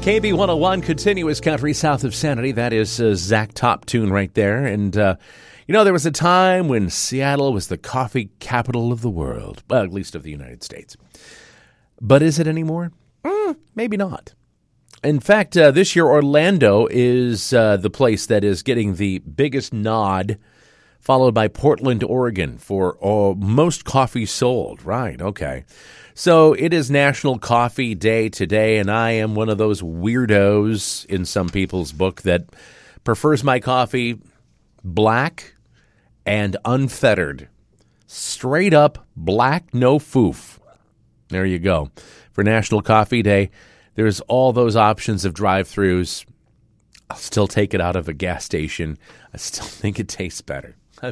KB 101, continuous country south of Sanity. That is Zach Top tune right there. And, there was a time when Seattle was the coffee capital of the world. Well, at least of the United States. But is it anymore? Maybe not. In fact, this year Orlando is the place that is getting the biggest nod, followed by Portland, Oregon for most coffee sold. Right, okay. So it is National Coffee Day today, and I am one of those weirdos in some people's book that prefers my coffee black and unfettered. Straight up black, no foof. There you go. For National Coffee Day, there's all those options of drive-thrus. I'll still take it out of a gas station. I still think it tastes better. I'm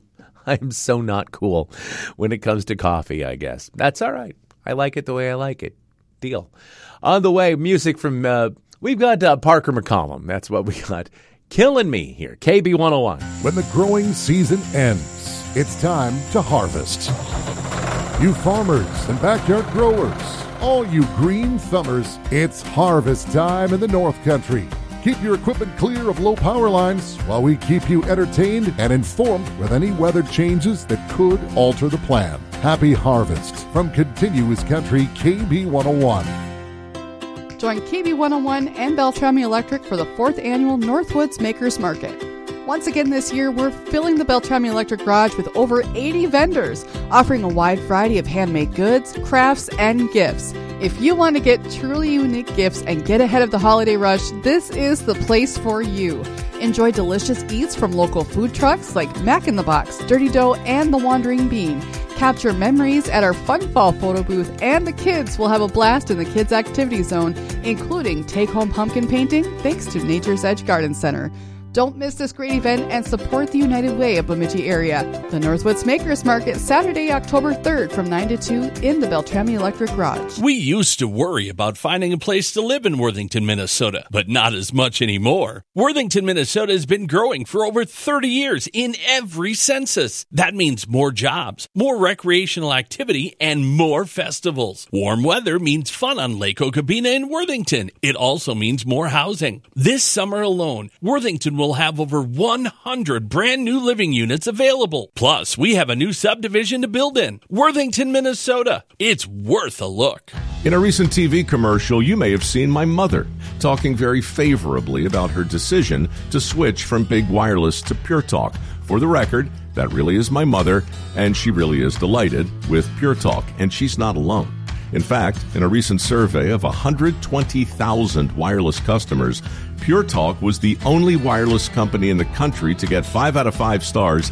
so not cool when it comes to coffee, I guess. That's all right. I like it the way I like it. Deal. On the way, music from, we've got Parker McCollum. That's what we got. Killing me here. KB 101. When the growing season ends, it's time to harvest. You farmers and backyard growers, all you green thumbers, it's harvest time in the North Country. Keep your equipment clear of low power lines while we keep you entertained and informed with any weather changes that could alter the plan. Happy harvest from Continuous Country KB 101. Join KB 101 and Beltrami Electric for the 4th annual Northwoods Makers Market. Once again this year, we're filling the Beltrami Electric Garage with over 80 vendors, offering a wide variety of handmade goods, crafts, and gifts. If you want to get truly unique gifts and get ahead of the holiday rush, this is the place for you. Enjoy delicious eats from local food trucks like Mac in the Box, Dirty Dough, and The Wandering Bean. Capture memories at our Fun Fall photo booth, and the kids will have a blast in the Kids Activity Zone, including take-home pumpkin painting thanks to Nature's Edge Garden Center. Don't miss this great event and support the United Way of Bemidji area. The Northwoods Makers Market, Saturday, October 3rd from 9 to 2 in the Beltrami Electric Garage. We used to worry about finding a place to live in Worthington, Minnesota, but not as much anymore. Worthington, Minnesota has been growing for over 30 years in every census. That means more jobs, more recreational activity, and more festivals. Warm weather means fun on Lake Okabena in Worthington. It also means more housing. This summer alone, Worthington will have over 100 brand new living units available. Plus, we have a new subdivision to build in. Worthington, Minnesota. It's worth a look. In a recent TV commercial, you may have seen my mother talking very favorably about her decision to switch from Big Wireless to Pure Talk. For the record, that really is my mother, and she really is delighted with Pure Talk, and she's not alone. In fact, in a recent survey of 120,000 wireless customers, Pure Talk was the only wireless company in the country to get 5 out of 5 stars